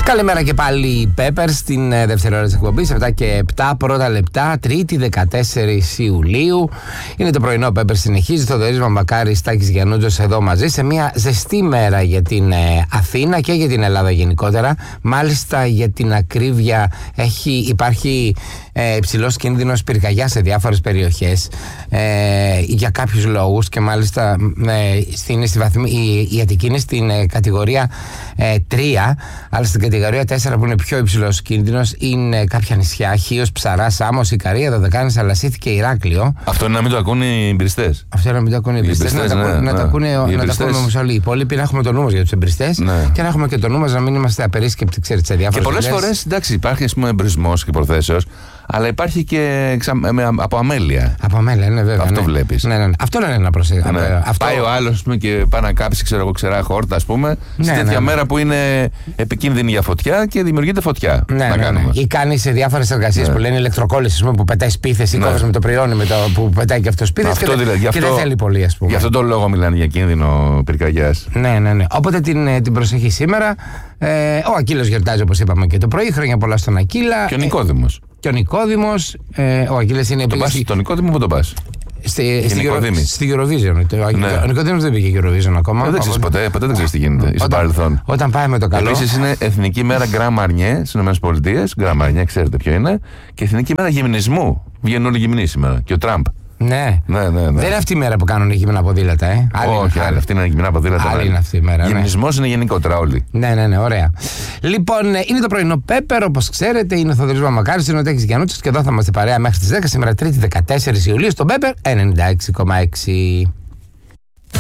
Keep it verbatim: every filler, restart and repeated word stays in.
Καλημέρα και πάλι, Πέπερ, στην δεύτερη ώρα της εκπομπής, επτά και επτά πρώτα λεπτά, Τρίτη δεκατέσσερις Ιουλίου. Είναι το πρωινό Πέπερ, συνεχίζει. Θοδωρής Μπαμπακάρης, Στάκης Γιαννούτζος εδώ μαζί, σε μια ζεστή μέρα για την ε, Αθήνα και για την Ελλάδα γενικότερα. Μάλιστα, για την ακρίβεια, έχει, υπάρχει ε, υψηλός κίνδυνος πυρκαγιά σε διάφορες περιοχές ε, για κάποιους λόγους, και μάλιστα ε, στην, στη βαθμή, η, η Αττική είναι στην ε, κατηγορία ε, τρία, αλλά στην κατηγορία τέσσερα, που είναι πιο υψηλός κίνδυνος, είναι κάποια νησιά: Χίος, Ψαρά, Σάμος, Ικαρία, Δωδεκάνης, Αλασίθη και Ηράκλειο. Αυτό είναι να μην το ακούνε οι εμπριστές. Αυτό είναι να μην το ακούνε οι εμπριστές. Να, ναι, να, ναι. το ακούνε, να τα ακούνε όμως όλοι οι υπόλοιποι, να έχουμε το νου μας για τους εμπριστές, ναι. και να έχουμε και το νου μας να μην είμαστε απερίσκεπτοι, ξέρετε, σε διάφορες. Και πολλές φορές, εντάξει, υπάρχει ας πούμε εμπρισμός και προθέσεως, αλλά υπάρχει και ξα... από αμέλεια. Από αμέλεια, ναι, βέβαια. Αυτό ναι. βλέπεις. Ναι, ναι, ναι. Αυτό είναι να προσέχει. Ναι. Αυτό... Πάει ο άλλος και πάει να κάψει, ξέρω εγώ, ξερά χόρτα, ας πούμε, ναι, σε τέτοια ναι, ναι. μέρα που είναι επικίνδυνη για φωτιά και δημιουργείται φωτιά. Ναι, ναι, ναι. Ή κάνει σε διάφορες εργασίες, ναι. που λένε ηλεκτροκόλληση, που πετάει σπίθες, ή ναι. κόβεις με το πριόνι με το, που πετάει και αυτό σπίθες. Και, δηλαδή, και αυτό, δεν θέλει πολύ, ας πούμε. Γι' αυτόν τον λόγο μιλάνε για κίνδυνο πυρκαγιάς. Ναι, ναι, ναι. Οπότε την, την προσοχή σήμερα. Ε, ο Ακύλος γιορτάζει, όπως είπαμε και το πρωί. Χρόνια πολλά στον Ακύλα. Και ο Νικόδημος. Και ο Νικόδημος. Ε, ο Ακύλας είναι τον επίσης. Τον Νικόδημο που τον πας. Στη, στη, στη Eurovision. Ναι. Ο Νικόδημος δεν πήγε Eurovision ακόμα. Ε, δεν ξέρεις ποτέ, ποτέ δεν ξέρεις τι γίνεται. Στο παρελθόν. Όταν πάει με το καλό. Επίσης είναι Εθνική Μέρα Γκραν Μαρνιέ στις ΗΠΑ. Γκραν Μαρνιέ, ξέρετε ποιο είναι. Και Εθνική Μέρα Γυμνισμού. Βγαίνουν όλοι γυμνοί σήμερα. Και ο Τραμπ. Ναι. Ναι, ναι, ναι. Δεν είναι αυτή η μέρα που κάνουν γυμνά ποδήλατα, ε. Όχι, άλλη, αυτή είναι γυμνά ποδήλατα. Άλλη είναι αυτή η μέρα. Γυμνισμός ναι. είναι γενικότερα όλοι. Ναι, ναι, ναι, ωραία. Λοιπόν, είναι το πρωινό Πέπερ, όπως ξέρετε. Είναι ο Θοδωρής Μπαμπακάρης, είναι ο Τάκης Γιαννούτζος, και εδώ θα είμαστε παρέα μέχρι τις δέκα, σήμερα Τρίτη δεκατέσσερις Ιουλίου, στο Πέπερ ενενήντα έξι κόμμα έξι.